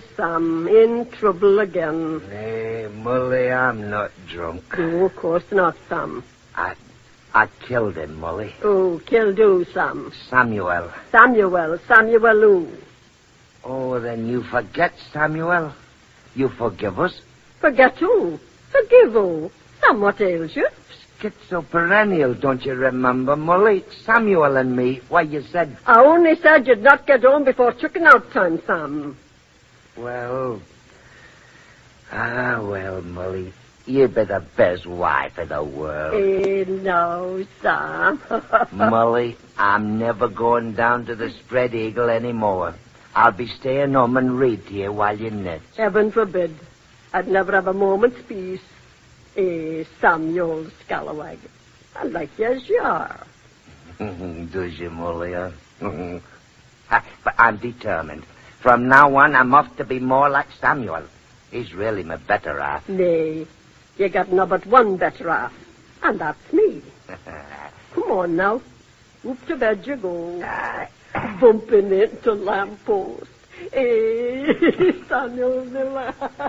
Sam, in trouble again. Hey, Molly, I'm not drunk. No, of course not, Sam. I killed him, Molly. Oh, killed who, Sam? Samuel. Samuel who? Oh, then you forget, Samuel. You forgive us? Forget who? Forgive who? Sam, what ails you? Schizoperennial, don't you remember, Molly? Samuel and me, why you said... I only said you'd not get home before chicken out time, Sam. Well, Molly, you be the best wife in the world. No, Sam. Molly, I'm never going down to the Spread Eagle anymore. I'll be staying home and read to you while you knit. Heaven forbid. I'd never have a moment's peace. Sam, you old scalawag. I like you as you are. Does you, Molly? But I'm determined. From now on, I'm off to be more like Samuel. He's really my better half. Nay, you got no but one better half, and that's me. Come on now. Up to bed you go. Bumping into lamppost. Samuel the